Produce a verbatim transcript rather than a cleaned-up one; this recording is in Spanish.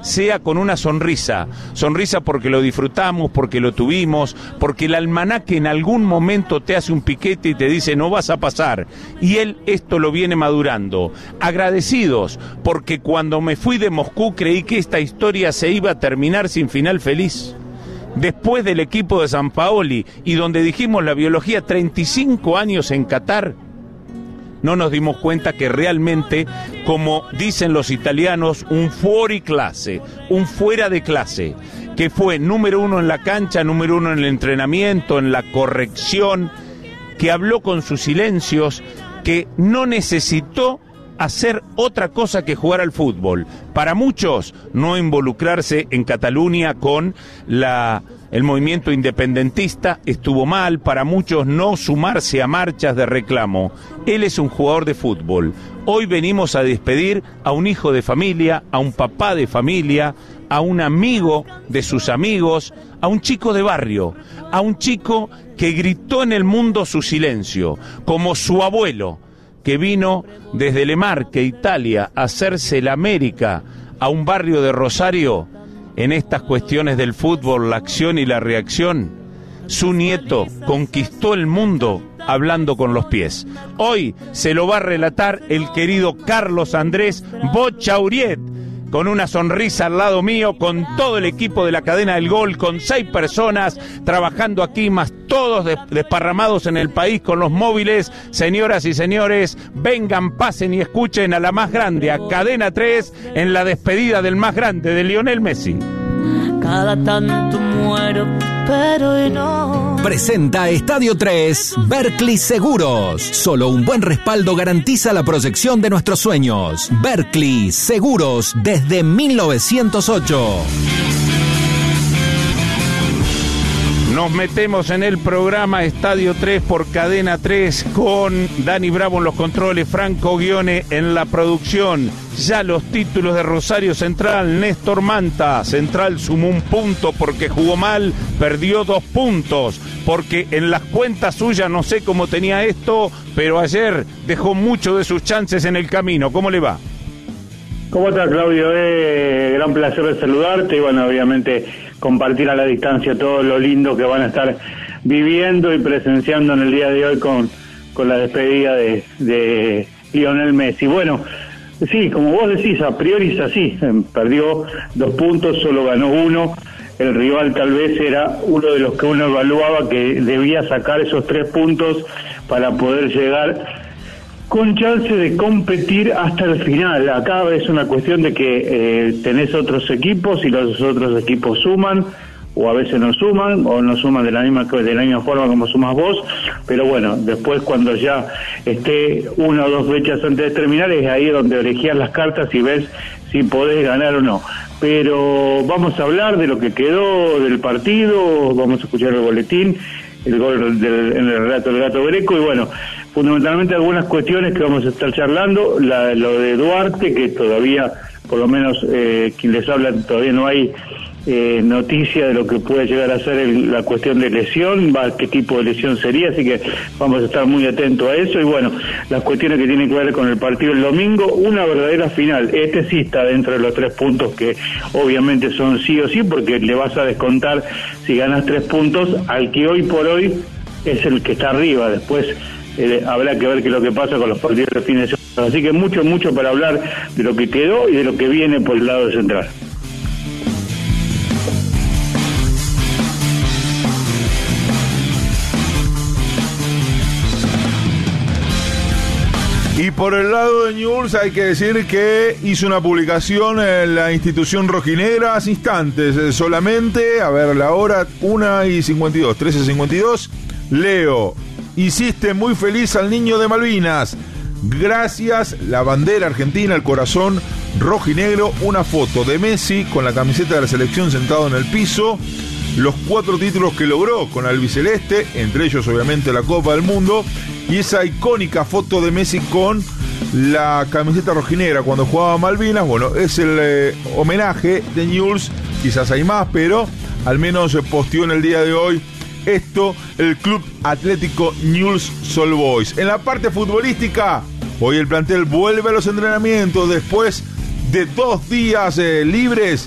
sea con una sonrisa. Sonrisa porque lo disfrutamos, porque lo tuvimos, porque el almanaque en algún momento te hace un piquete y te dice no vas a pasar. Y él esto lo viene madurando. Agradecidos porque cuando me fui de Moscú creí que esta historia se iba a terminar sin final feliz. Después del equipo de Sampaoli y donde dijimos la biología treinta y cinco años en Qatar, no nos dimos cuenta que realmente, como dicen los italianos, un fuori clase, un fuera de clase, que fue número uno en la cancha, número uno en el entrenamiento, en la corrección, que habló con sus silencios, que no necesitó hacer otra cosa que jugar al fútbol. Para muchos, no involucrarse en Cataluña con la, el movimiento independentista estuvo mal. Para muchos, no sumarse a marchas de reclamo. Él es un jugador de fútbol. Hoy venimos a despedir a un hijo de familia, a un papá de familia, a un amigo de sus amigos, a un chico de barrio, a un chico que gritó en el mundo su silencio, como su abuelo, que vino desde Le Marche, Italia, a hacerse la América, a un barrio de Rosario, en estas cuestiones del fútbol, la acción y la reacción. Su nieto conquistó el mundo hablando con los pies. Hoy se lo va a relatar el querido Carlos Andrés Bochauriet, con una sonrisa al lado mío, con todo el equipo de la cadena del gol, con seis personas trabajando aquí, más todos desparramados en el país con los móviles. Señoras y señores, vengan, pasen y escuchen a la más grande, a Cadena tres, en la despedida del más grande, de Lionel Messi. Cada tanto muero, pero no. Presenta Estadio tres, Berkley Seguros. Solo un buen respaldo garantiza la proyección de nuestros sueños. Berkley Seguros desde mil novecientos ocho. Nos metemos en el programa Estadio tres por Cadena tres con Dani Bravo en los controles, Franco Ghione en la producción. Ya los títulos de Rosario Central, Néstor Manta. Central sumó un punto porque jugó mal, perdió dos puntos, porque en las cuentas suyas no sé cómo tenía esto, pero ayer dejó mucho de sus chances en el camino. ¿Cómo le va? ¿Cómo estás, Claudio? Eh, gran placer de saludarte y bueno, obviamente compartir a la distancia todo lo lindo que van a estar viviendo y presenciando en el día de hoy con, con la despedida de, de Lionel Messi. Bueno, sí, como vos decís, a priori es así, perdió dos puntos, solo ganó uno. El rival tal vez era uno de los que uno evaluaba que debía sacar esos tres puntos para poder llegar con chance de competir hasta el final. Acá es una cuestión de que eh, tenés otros equipos y los otros equipos suman, o a veces no suman, o no suman de la misma de la misma forma como sumas vos, pero bueno, después cuando ya esté una o dos fechas antes de terminar, es ahí donde orejeas las cartas y ves si podés ganar o no. Pero vamos a hablar de lo que quedó del partido, vamos a escuchar el boletín, el gol del, en el relato del Gato Greco, y bueno, fundamentalmente algunas cuestiones que vamos a estar charlando, la, lo de Duarte, que todavía, por lo menos eh, quien les habla, todavía no hay eh, noticia de lo que puede llegar a ser el, la cuestión de lesión, va, qué tipo de lesión sería, así que vamos a estar muy atentos a eso, y bueno, las cuestiones que tienen que ver con el partido del domingo, una verdadera final. Este sí está dentro de los tres puntos que obviamente son sí o sí, porque le vas a descontar si ganas tres puntos al que hoy por hoy es el que está arriba. Después Eh, habrá que ver qué es lo que pasa con los partidos de fin de semana. Así que mucho, mucho para hablar de lo que quedó y de lo que viene por el lado de Central. Y por el lado de Newell's hay que decir que hizo una publicación en la institución rojinegra hace instantes eh, solamente, a ver la hora, una y cincuenta y dos, trece cincuenta y dos. Leo: hiciste muy feliz al niño de Malvinas. Gracias, la bandera argentina, el corazón rojinegro. Una foto de Messi con la camiseta de la selección sentado en el piso. Los cuatro títulos que logró con el albiceleste, entre ellos obviamente la Copa del Mundo. Y esa icónica foto de Messi con la camiseta rojinegra cuando jugaba Malvinas. Bueno, es el eh, homenaje de Newell's. Quizás hay más, pero al menos posteó en el día de hoy esto el Club Atlético Newell's Old Boys. En la parte futbolística, hoy el plantel vuelve a los entrenamientos después de dos días eh, libres